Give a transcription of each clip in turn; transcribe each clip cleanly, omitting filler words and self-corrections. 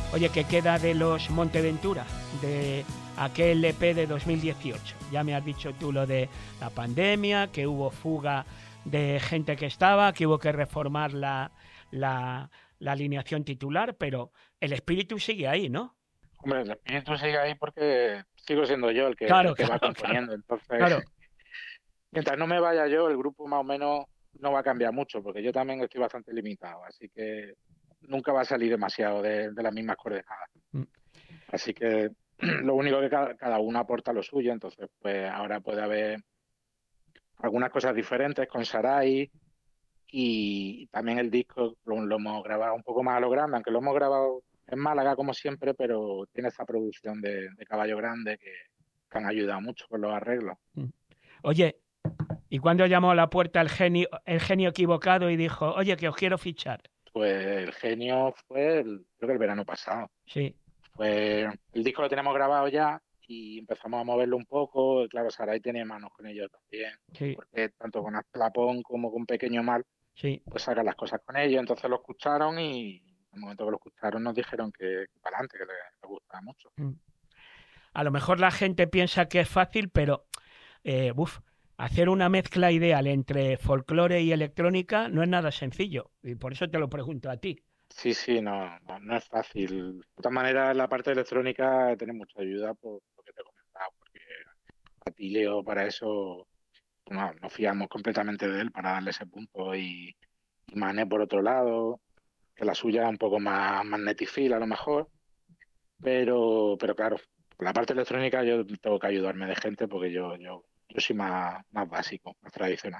Oye, ¿qué queda de los Monteventura? De aquel EP de 2018. Ya me has dicho tú lo de la pandemia, que hubo fuga de gente que estaba, que hubo que reformar la alineación titular, pero el espíritu sigue ahí, ¿no? Hombre, el espíritu sigue ahí porque sigo siendo yo Claro, el que va claro, claro, componiendo. Entonces, claro. mientras no me vaya yo, el grupo más o menos no va a cambiar mucho, porque yo también estoy bastante limitado. Así que nunca va a salir demasiado de las mismas coordenadas. Mm. Así que lo único que cada uno aporta lo suyo. Entonces, pues ahora puede haber algunas cosas diferentes con Sarai y también el disco lo hemos grabado un poco más a lo grande, aunque lo hemos grabado en Málaga como siempre, pero tiene esa producción de Caballo Grande que han ayudado mucho con los arreglos. Mm. Oye, ¿y cuándo llamó a la puerta el genio equivocado y dijo, oye, que os quiero fichar? Pues el genio fue, creo que el verano pasado. Sí, Pues el disco lo tenemos grabado ya y empezamos a moverlo un poco. Y claro, Sarai tiene manos con ellos también, sí, porque tanto con Aztlapón como con Pequeño Mal, sí. pues sacan las cosas con ellos. Entonces lo escucharon y en el momento que lo escucharon nos dijeron que para adelante, que les gustaba mucho. Mm. A lo mejor la gente piensa que es fácil, pero uf, hacer una mezcla ideal entre folclore y electrónica no es nada sencillo. Y por eso te lo pregunto a ti. Sí, sí, no es fácil. De todas maneras, la parte electrónica tiene mucha ayuda por lo que te he comentado, porque Atilio para eso nos fiamos completamente de él para darle ese punto y Mané por otro lado, que la suya es un poco más netifil a lo mejor, pero claro, la parte electrónica yo tengo que ayudarme de gente porque yo soy más básico, más tradicional.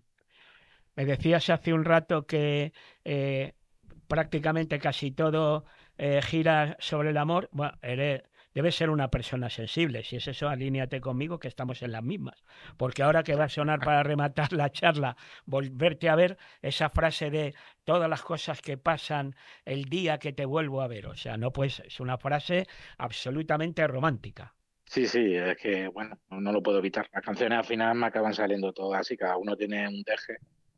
Me decías hace un rato que eh, prácticamente casi todo gira sobre el amor. Bueno, debes ser una persona sensible. Si es eso, alíñate conmigo que estamos en las mismas. Porque ahora que va a sonar para rematar la charla, volverte a ver esa frase de todas las cosas que pasan el día que te vuelvo a ver. O sea, no pues es una frase absolutamente romántica. Sí, sí, es que bueno, no lo puedo evitar. Las canciones al final me acaban saliendo todas y cada uno tiene un deje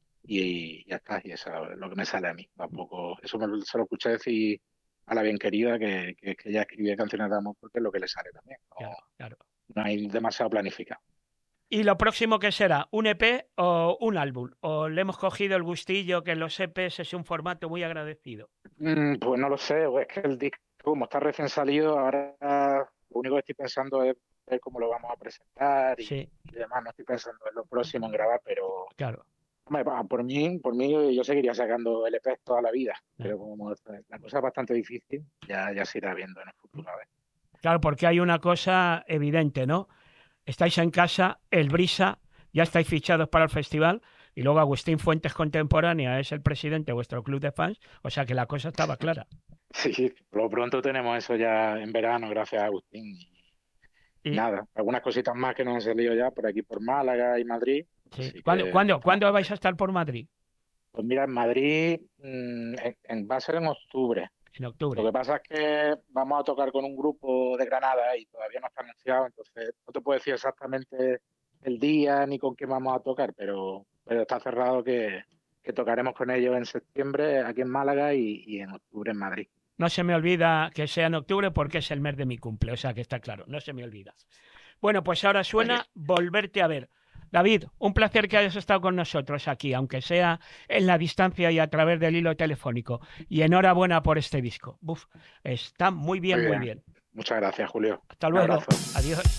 y ya está, y eso es lo que me sale a mí. Tampoco, se lo escuché decir a la bien querida que ella escribe canciones de amor porque es lo que le sale también. Claro, claro. No hay demasiado planificado. ¿Y lo próximo que será? ¿Un EP o un álbum? ¿O le hemos cogido el gustillo que en los EPs es un formato muy agradecido? Pues no lo sé, o es que el disco, como está recién salido, ahora lo único que estoy pensando es ver cómo lo vamos a presentar Sí, y demás. No estoy pensando en lo próximo, en grabar, pero claro. hombre, por mí yo seguiría sacando LPs toda la vida, Ah. pero como la cosa es bastante difícil, ya se irá viendo en el futuro. A ver. Claro, porque hay una cosa evidente, ¿no? Estáis en casa, el Brisa, ya estáis fichados para el festival, y luego Agustín Fuentes Contemporánea es el presidente de vuestro club de fans, o sea que la cosa estaba clara. Sí, por lo pronto tenemos eso ya en verano, gracias a Agustín. Y Y, nada, algunas cositas más que nos han salido ya por aquí, por Málaga y Madrid, sí. así ¿Cuándo, que cuándo, estamos cuándo vais a contentos. estar por Madrid? Pues mira, en Madrid va a ser en octubre. En Lo octubre. que pasa es que vamos a tocar con un grupo de Granada y todavía no está anunciado, entonces no te puedo decir exactamente el día ni con qué vamos a tocar, pero está cerrado que tocaremos con ellos en septiembre aquí en Málaga y en octubre en Madrid. No se me olvida que sea en octubre porque es el mes de mi cumple, o sea que está claro, no se me olvida. Bueno, pues ahora Muy bien. suena Volverte a ver. David, un placer que hayas estado con nosotros aquí, aunque sea en la distancia y a través del hilo telefónico. Y enhorabuena por este disco. Buf, está muy bien, Muy muy bien. bien. Muchas gracias, Julio. Hasta Un luego. abrazo. Adiós.